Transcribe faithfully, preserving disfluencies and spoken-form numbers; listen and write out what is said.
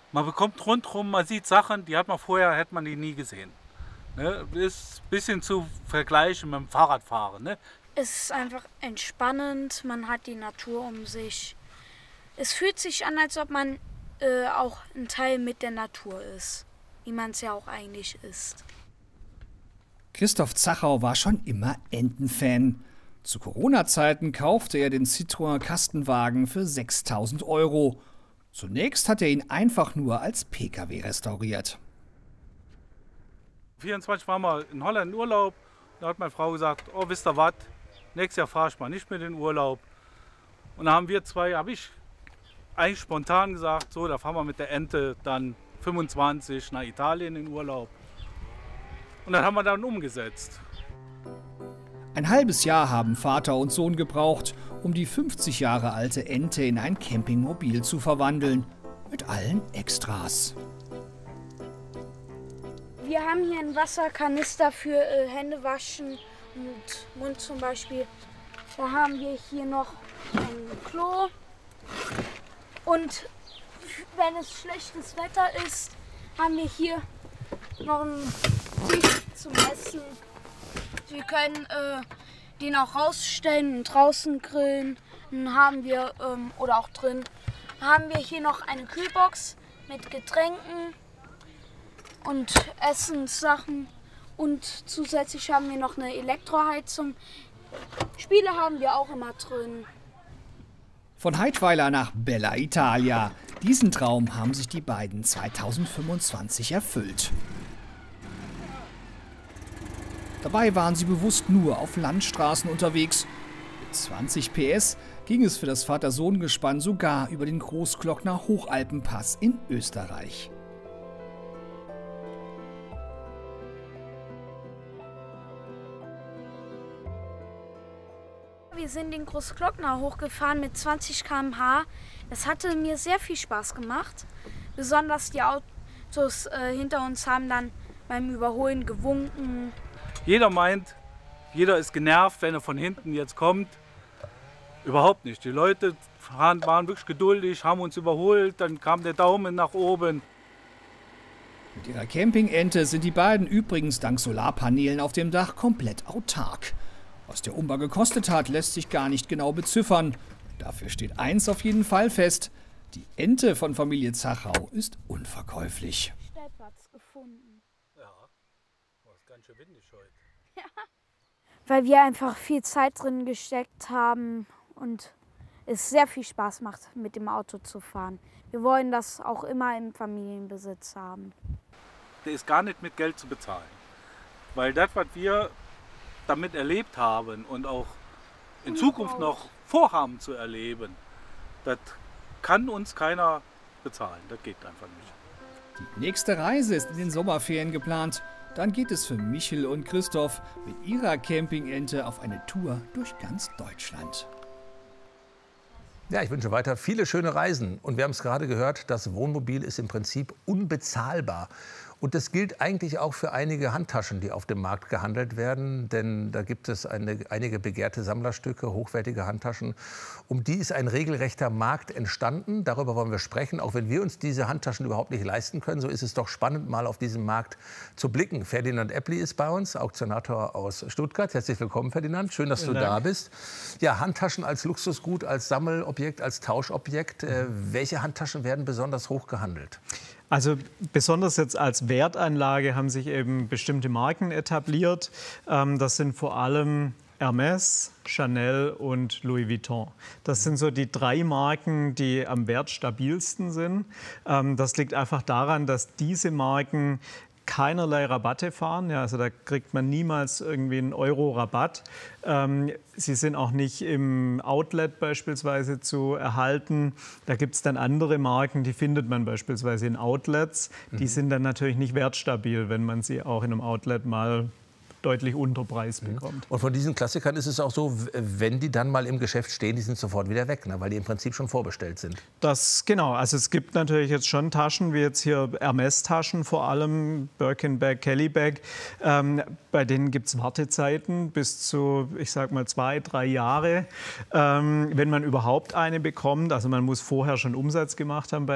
Man bekommt rundherum, man sieht Sachen, die hat man vorher, hätte man die nie gesehen. Ne? Ist ein bisschen zu vergleichen mit dem Fahrradfahren. Ne? Es ist einfach entspannend, man hat die Natur um sich. Es fühlt sich an, als ob man äh, auch ein Teil mit der Natur ist, wie man es ja auch eigentlich ist. Christoph Zachau war schon immer Entenfan. Zu Corona-Zeiten kaufte er den Citroën Kastenwagen für sechstausend Euro. Zunächst hat er ihn einfach nur als Pkw restauriert. vierundzwanzig waren wir in Holland in Urlaub. Da hat meine Frau gesagt, oh, wisst ihr was, nächstes Jahr fahre ich mal nicht mehr in den Urlaub. Und da haben wir zwei, habe ich eigentlich spontan gesagt, so, da fahren wir mit der Ente dann fünfundzwanzig nach Italien in Urlaub. Und dann haben wir dann umgesetzt. Ein halbes Jahr haben Vater und Sohn gebraucht, um die fünfzig Jahre alte Ente in ein Campingmobil zu verwandeln. Mit allen Extras. Wir haben hier einen Wasserkanister für äh, Händewaschen und Mund zum Beispiel. Da haben wir hier noch ein Klo. Und wenn es schlechtes Wetter ist, haben wir hier noch einen Tisch zum Essen. Wir können äh, den auch rausstellen und draußen grillen. Dann haben wir, ähm, oder auch drin, haben wir hier noch eine Kühlbox mit Getränken und Essenssachen. Und zusätzlich haben wir noch eine Elektroheizung. Spiele haben wir auch immer drin. Von Heidweiler nach Bella Italia. Diesen Traum haben sich die beiden zweitausendfünfundzwanzig erfüllt. Dabei waren sie bewusst nur auf Landstraßen unterwegs. Mit zwanzig P S ging es für das Vater-Sohn-Gespann sogar über den Großglockner Hochalpenpass in Österreich. Wir sind den Großglockner hochgefahren mit zwanzig Kilometer pro Stunde. Das hatte mir sehr viel Spaß gemacht. Besonders die Autos äh, hinter uns haben dann beim Überholen gewunken. Jeder meint, jeder ist genervt, wenn er von hinten jetzt kommt. Überhaupt nicht. Die Leute waren wirklich geduldig, haben uns überholt, dann kam der Daumen nach oben. Mit ihrer Campingente sind die beiden übrigens dank Solarpanelen auf dem Dach komplett autark. Was der Umbau gekostet hat, lässt sich gar nicht genau beziffern. Dafür steht eins auf jeden Fall fest: Die Ente von Familie Zachau ist unverkäuflich. Stellplatz gefunden. Ja, das ist ganz schön windig heute. Ja. Weil wir einfach viel Zeit drin gesteckt haben und es sehr viel Spaß macht, mit dem Auto zu fahren. Wir wollen das auch immer im Familienbesitz haben. Der ist gar nicht mit Geld zu bezahlen. Weil das, was wir damit erlebt haben und auch in Zukunft noch vorhaben zu erleben, das kann uns keiner bezahlen. Das geht einfach nicht. Die nächste Reise ist in den Sommerferien geplant. Dann geht es für Michel und Christoph mit ihrer Campingente auf eine Tour durch ganz Deutschland. Ja, ich wünsche weiter viele schöne Reisen. Und wir haben es gerade gehört, das Wohnmobil ist im Prinzip unbezahlbar. Und das gilt eigentlich auch für einige Handtaschen, die auf dem Markt gehandelt werden. Denn da gibt es eine, einige begehrte Sammlerstücke, hochwertige Handtaschen. Um die ist ein regelrechter Markt entstanden. Darüber wollen wir sprechen. Auch wenn wir uns diese Handtaschen überhaupt nicht leisten können, so ist es doch spannend, mal auf diesen Markt zu blicken. Ferdinand Eppli ist bei uns, Auktionator aus Stuttgart. Herzlich willkommen, Ferdinand. Schön, dass du da bist. Ja, Handtaschen als Luxusgut, als Sammelobjekt, als Tauschobjekt. Äh, welche Handtaschen werden besonders hoch gehandelt? Also besonders jetzt als Wertanlage haben sich eben bestimmte Marken etabliert. Das sind vor allem Hermès, Chanel und Louis Vuitton. Das sind so die drei Marken, die am wertstabilsten sind. Das liegt einfach daran, dass diese Marken keinerlei Rabatte fahren. Ja, also da kriegt man niemals irgendwie einen Euro Rabatt. Ähm, sie sind auch nicht im Outlet beispielsweise zu erhalten. Da gibt es dann andere Marken, die findet man beispielsweise in Outlets. Die sind dann natürlich nicht wertstabil, wenn man sie auch in einem Outlet mal deutlich unter Preis bekommt. Und von diesen Klassikern ist es auch so, wenn die dann mal im Geschäft stehen, die sind sofort wieder weg, ne? Weil die im Prinzip schon vorbestellt sind. Das, genau, also es gibt natürlich jetzt schon Taschen, wie jetzt hier Hermès-Taschen vor allem, Birkin-Bag, Kelly-Bag. Ähm, bei denen gibt es Wartezeiten bis zu, ich sag mal, zwei, drei Jahre, ähm, wenn man überhaupt eine bekommt. Also man muss vorher schon Umsatz gemacht haben bei